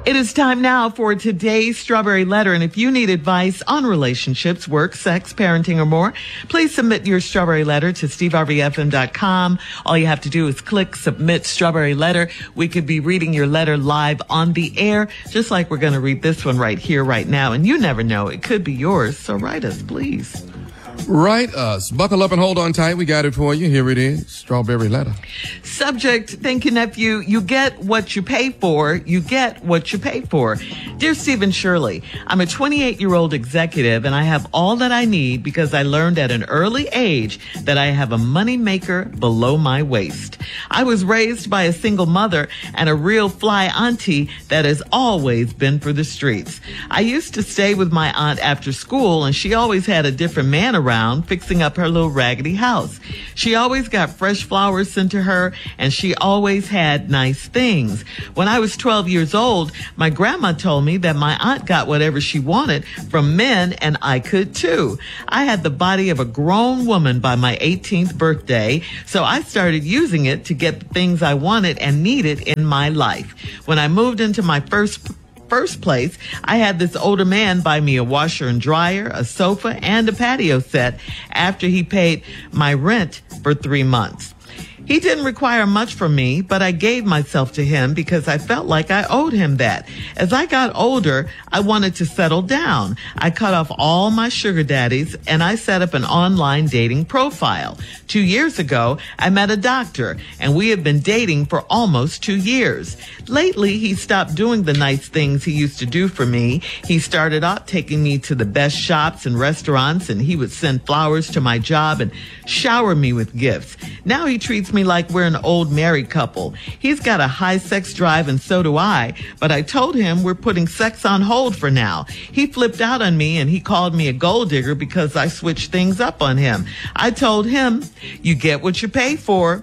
It is time now for today's Strawberry Letter. And if you need advice on relationships, work, sex, parenting, or more, please submit your Strawberry Letter to steveharveyfm.com. All you have to do is click Submit Strawberry Letter. We could be reading your letter live on the air, just like we're going to read this one right here, right now. And you never know, it could be yours. So write us, please. Write us. Buckle up and hold on tight. We got it for you. Here it is. Strawberry Letter. Subject, thank you, nephew. You get what you pay for. You get what you pay for. Dear Stephen Shirley, I'm a 28-year-old executive, and I have all that I need because I learned at an early age that I have a money maker below my waist. I was raised by a single mother and a real fly auntie that has always been for the streets. I used to stay with my aunt after school, and she always had a different man around fixing up her little raggedy house. She always got fresh flowers sent to her, and she always had nice things. When I was 12 years old, my grandma told me that my aunt got whatever she wanted from men, and I could too. I had the body of a grown woman by my 18th birthday, so I started using it to get the things I wanted and needed in my life. When I moved into my first place, I had this older man buy me a washer and dryer, a sofa, and a patio set after he paid my rent for 3 months. He didn't require much from me, but I gave myself to him because I felt like I owed him that. As I got older, I wanted to settle down. I cut off all my sugar daddies and I set up an online dating profile. 2 years ago, I met a doctor and we have been dating for almost 2 years. Lately, he stopped doing the nice things he used to do for me. He started out taking me to the best shops and restaurants, and he would send flowers to my job and shower me with gifts. Now he treats me like we're an old married couple. He's got a high sex drive and so do I, but I told him we're putting sex on hold for now. He flipped out on me and he called me a gold digger because I switched things up on him. I told him, you get what you pay for.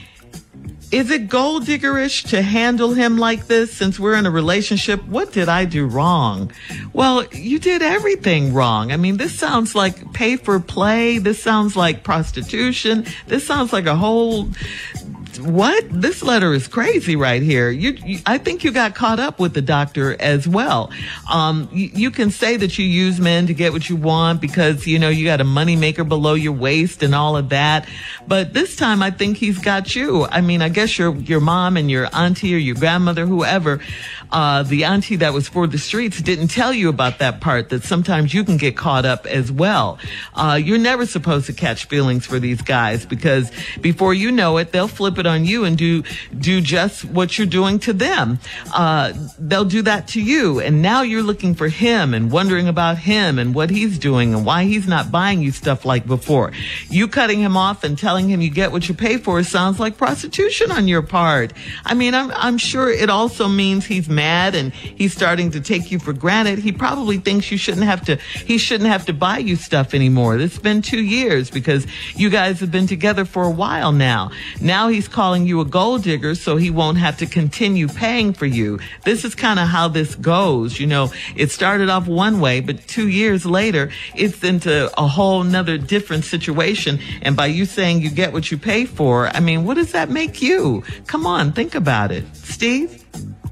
Is it gold diggerish to handle him like this since we're in a relationship? What did I do wrong? Well, you did everything wrong. I mean, this sounds like pay for play. This sounds like prostitution. This sounds like a whole... What? This letter is crazy right here. I think you got caught up with the doctor as well. You can say that you use men to get what you want because, you know, you got a money maker below your waist and all of that. But this time I think he's got you. I mean, I guess your mom and your auntie or your grandmother, whoever, the auntie that was for the streets didn't tell you about that part, that sometimes you can get caught up as well. You're never supposed to catch feelings for these guys because before you know it, they'll flip it on you and do just what you're doing to them. They'll do that to you. And now you're looking for him and wondering about him and what he's doing and why he's not buying you stuff like before. You cutting him off and telling him you get what you pay for sounds like prostitution on your part. I mean, I'm sure it also means he's mad and he's starting to take you for granted. He probably thinks he shouldn't have to buy you stuff anymore. It's been 2 years because you guys have been together for a while now. Now he's calling you a gold digger so he won't have to continue paying for you. This is kind of how this goes. You know, it started off one way, but 2 years later, it's into a whole nother different situation. And by you saying you get what you pay for, I mean, what does that make you? Come on, think about it. Steve?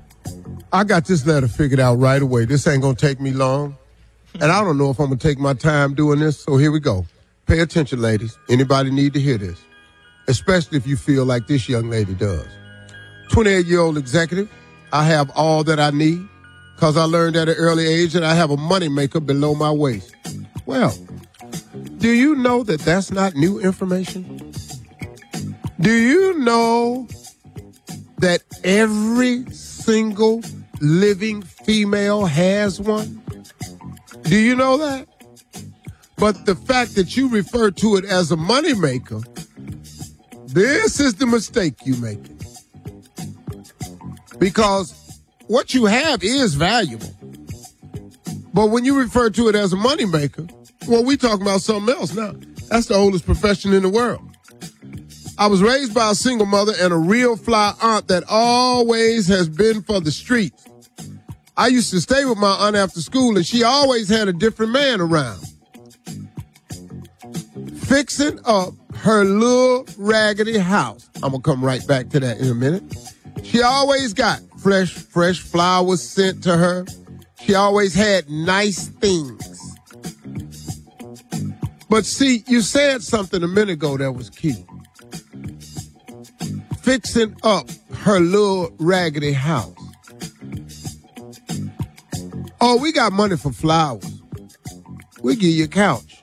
I got this letter figured out right away. This ain't going to take me long. And I don't know if I'm going to take my time doing this. So here we go. Pay attention, ladies. Anybody need to hear this? Especially if you feel like this young lady does. 28-year-old executive, I have all that I need because I learned at an early age that I have a moneymaker below my waist. Well, do you know that that's not new information? Do you know that every single living female has one? Do you know that? But the fact that you refer to it as a moneymaker, this is the mistake you make. Because what you have is valuable. But when you refer to it as a moneymaker, well, we talking about something else now. That's the oldest profession in the world. I was raised by a single mother and a real fly aunt that always has been for the streets. I used to stay with my aunt after school, and she always had a different man around, fixing up her little raggedy house. I'm going to come right back to that in a minute. She always got fresh flowers sent to her. She always had nice things. But see, you said something a minute ago that was key. Fixing up her little raggedy house. Oh, we got money for flowers. We give you a couch.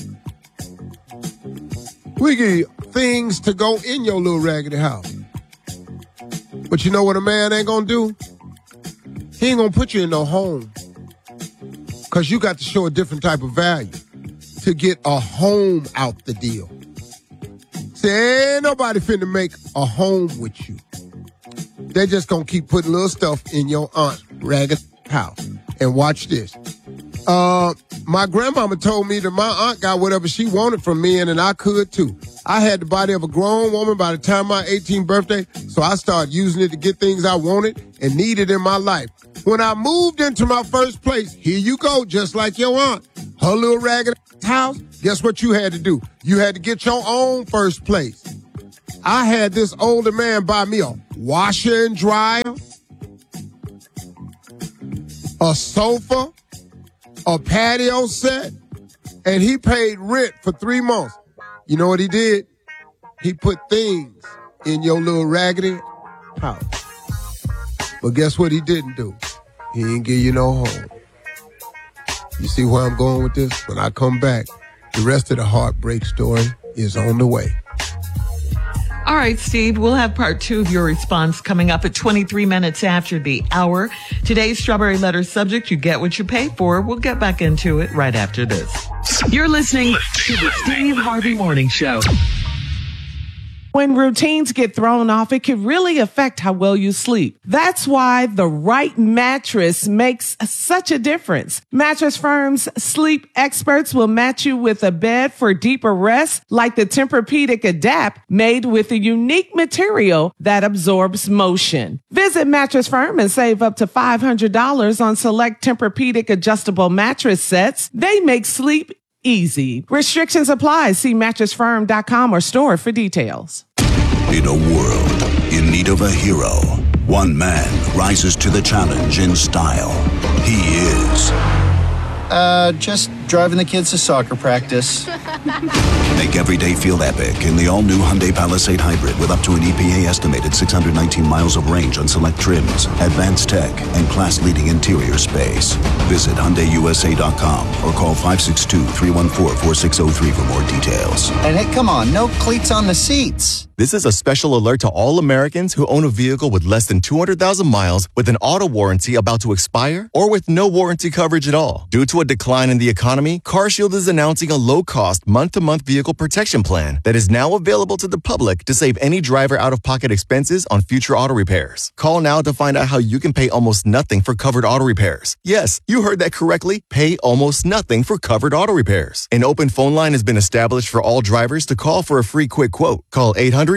We give you things to go in your little raggedy house. But you know what a man ain't gonna do? He ain't gonna put you in no home. Because you got to show a different type of value to get a home out the deal. Say, ain't nobody finna make a home with you. They just gonna keep putting little stuff in your aunt's raggedy house. And watch this. My grandmama told me that my aunt got whatever she wanted from me, and I could too. I had the body of a grown woman by the time my 18th birthday, so I started using it to get things I wanted and needed in my life. When I moved into my first place, here you go, just like your aunt, her little ragged house, guess what you had to do? You had to get your own first place. I had this older man buy me a washer and dryer, a sofa, a patio set, and he paid rent for 3 months. You know what he did? He put things in your little raggedy house. But guess what he didn't do? He didn't give you no home. You see where I'm going with this? When I come back, the rest of the heartbreak story is on the way. All right, Steve, we'll have part 2 of your response coming up at 23 minutes after the hour. Today's Strawberry Letter subject, you get what you pay for. We'll get back into it right after this. You're listening to the Steve Harvey Morning Show. When routines get thrown off, it can really affect how well you sleep. That's why the right mattress makes such a difference. Mattress Firm's sleep experts will match you with a bed for deeper rest, like the Tempur-Pedic Adapt, made with a unique material that absorbs motion. Visit Mattress Firm and save up to $500 on select Tempur-Pedic adjustable mattress sets. They make sleep easy. Restrictions apply. See mattressfirm.com or store for details. In a world in need of a hero, one man rises to the challenge in style. He is... just driving the kids to soccer practice. Make every day feel epic in the all-new Hyundai Palisade Hybrid with up to an EPA-estimated 619 miles of range on select trims, advanced tech, and class-leading interior space. Visit HyundaiUSA.com or call 562-314-4603 for more details. And hey, come on, no cleats on the seats. This is a special alert to all Americans who own a vehicle with less than 200,000 miles with an auto warranty about to expire or with no warranty coverage at all. Due to a decline in the economy, CarShield is announcing a low-cost month-to-month vehicle protection plan that is now available to the public to save any driver out-of-pocket expenses on future auto repairs. Call now to find out how you can pay almost nothing for covered auto repairs. Yes, you heard that correctly. Pay almost nothing for covered auto repairs. An open phone line has been established for all drivers to call for a free quick quote. Call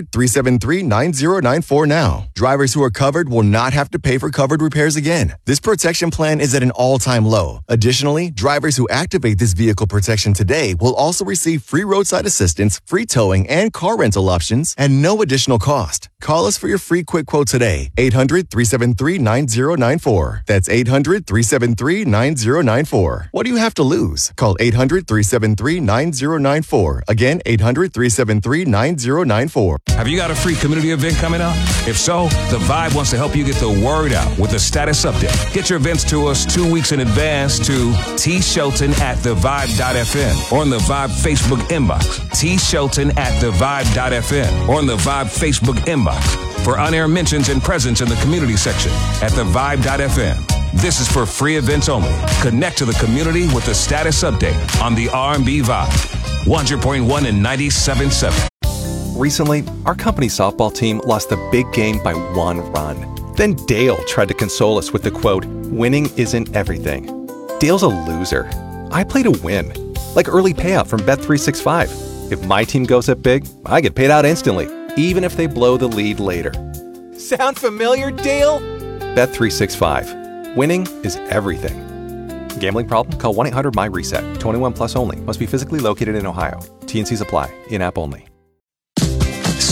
800-373-9094 now. Drivers who are covered will not have to pay for covered repairs again. This protection plan is at an all-time low. Additionally, drivers who activate this vehicle protection today will also receive free roadside assistance, free towing, and car rental options at no additional cost. Call us for your free quick quote today. 800-373-9094. That's 800-373-9094. What do you have to lose? Call 800-373-9094. Again, 800-373-9094. Have you got a free community event coming up? If so, The Vibe wants to help you get the word out with a status update. Get your events to us 2 weeks in advance to tshelton@thevibe.fm or on the Vibe Facebook inbox. tshelton@thevibe.fm or on the Vibe Facebook inbox for on-air mentions and presence in the community section at thevibe.fm. This is for free events only. Connect to the community with the status update on the R&B Vibe. 100.1 and 97.7. Recently, our company softball team lost the big game by 1 run. Then Dale tried to console us with the quote, "Winning isn't everything." Dale's a loser. I play to win, like early payout from Bet365. If my team goes up big, I get paid out instantly, even if they blow the lead later. Sound familiar, Dale? Bet365. Winning is everything. Gambling problem? Call 1-800-MY-RESET. 21 plus only. Must be physically located in Ohio. T&Cs apply. In-app only.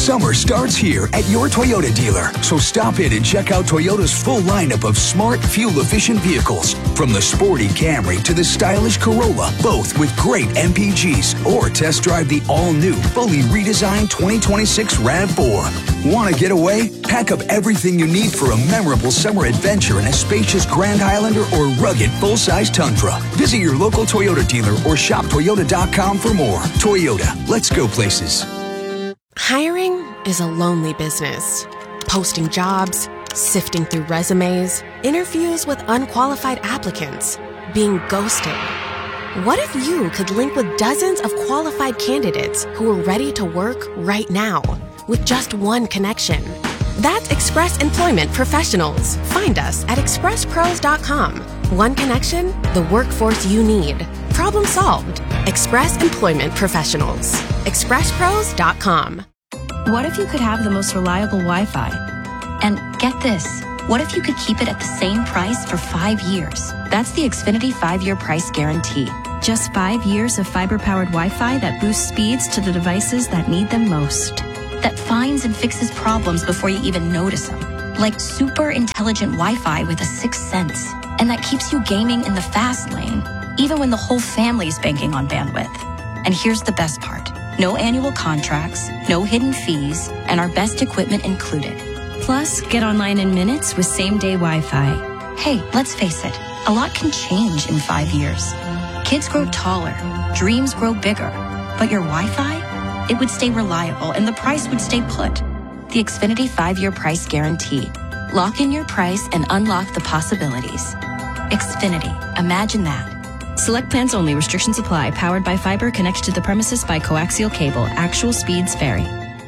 Summer starts here at your Toyota dealer. So stop in and check out Toyota's full lineup of smart, fuel-efficient vehicles. From the sporty Camry to the stylish Corolla, both with great MPGs. Or test drive the all-new, fully redesigned 2026 RAV4. Want to get away? Pack up everything you need for a memorable summer adventure in a spacious Grand Highlander or rugged full-size Tundra. Visit your local Toyota dealer or shop Toyota.com for more. Toyota, let's go places. Hiring is a lonely business. Posting jobs, sifting through resumes, interviews with unqualified applicants, being ghosted. What if you could link with dozens of qualified candidates who are ready to work right now with just one connection? That's Express Employment Professionals. Find us at expresspros.com. One connection, the workforce you need. Problem solved. Express Employment Professionals. expresspros.com. What if you could have the most reliable Wi-Fi? And get this, what if you could keep it at the same price for 5 years? That's the Xfinity 5-year price guarantee. Just 5 years of fiber-powered Wi-Fi that boosts speeds to the devices that need them most. That finds and fixes problems before you even notice them. Like super intelligent Wi-Fi with a sixth sense. And that keeps you gaming in the fast lane, even when the whole family's banking on bandwidth. And here's the best part. No annual contracts, no hidden fees, and our best equipment included. Plus, get online in minutes with same-day Wi-Fi. Hey, let's face it, a lot can change in 5 years. Kids grow taller, dreams grow bigger, but your Wi-Fi, it would stay reliable and the price would stay put. The Xfinity 5-year price guarantee. Lock in your price and unlock the possibilities. Xfinity, imagine that. Select plans only. Restrictions apply. Powered by fiber. Connected to the premises by coaxial cable. Actual speeds vary.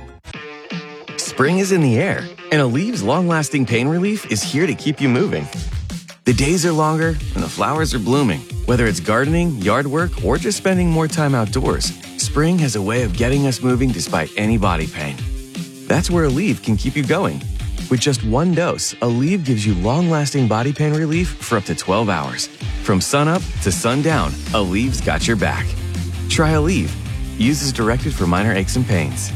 Spring is in the air, and Aleve long-lasting pain relief is here to keep you moving. The days are longer, and the flowers are blooming. Whether it's gardening, yard work, or just spending more time outdoors, spring has a way of getting us moving despite any body pain. That's where Aleve can keep you going. With just one dose, Aleve gives you long-lasting body pain relief for up to 12 hours. From sunup to sundown, Aleve's got your back. Try Aleve. Use as directed for minor aches and pains.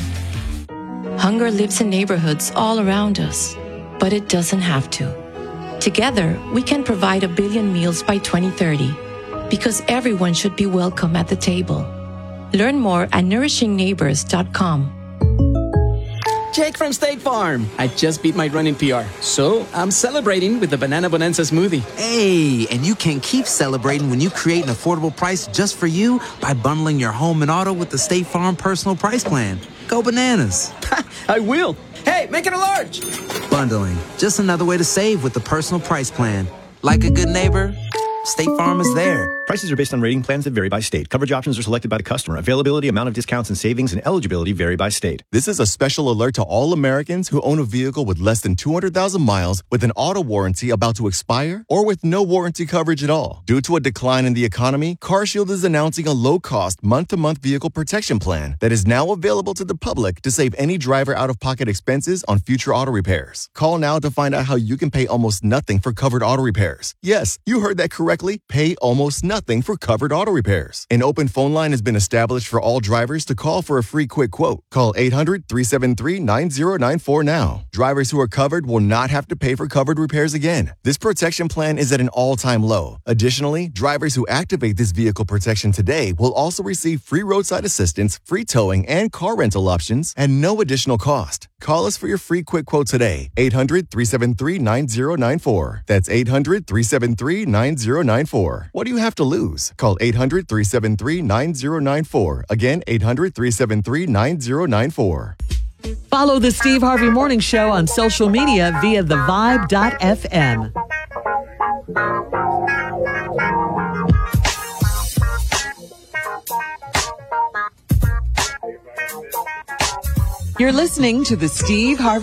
Hunger lives in neighborhoods all around us, but it doesn't have to. Together, we can provide 1 billion meals by 2030, because everyone should be welcome at the table. Learn more at nourishingneighbors.com. Jake from State Farm. I just beat my running PR, so I'm celebrating with the Banana Bonanza smoothie. Hey, and you can keep celebrating when you create an affordable price just for you by bundling your home and auto with the State Farm Personal Price Plan. Go bananas. I will. Hey, make it a large. Bundling, just another way to save with the Personal Price Plan. Like a good neighbor, State Farm is there. Prices are based on rating plans that vary by state. Coverage options are selected by the customer. Availability, amount of discounts and savings, and eligibility vary by state. This is a special alert to all Americans who own a vehicle with less than 200,000 miles with an auto warranty about to expire or with no warranty coverage at all. Due to a decline in the economy, CarShield is announcing a low-cost month-to-month vehicle protection plan that is now available to the public to save any driver out-of-pocket expenses on future auto repairs. Call now to find out how you can pay almost nothing for covered auto repairs. Yes, you heard that correctly. Pay almost nothing for covered auto repairs. An open phone line has been established for all drivers to call for a free quick quote. Call 800-373-9094 now. Drivers who are covered will not have to pay for covered repairs again. This protection plan is at an all-time low. Additionally, drivers who activate this vehicle protection today will also receive free roadside assistance, free towing, and car rental options at no additional cost. Call us for your free quick quote today. 800-373-9094. That's 800-373-9094. What do you have to lose? Call 800-373-9094. Again, 800-373-9094. Follow the Steve Harvey Morning Show on social media via thevibe.fm. You're listening to the Steve Harvey